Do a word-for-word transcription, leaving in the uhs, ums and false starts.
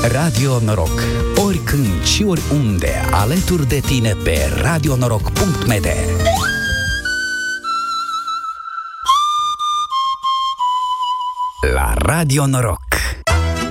Radio Noroc. Oricând și oriunde, alături de tine pe radio noroc punct m d. La Radio Noroc.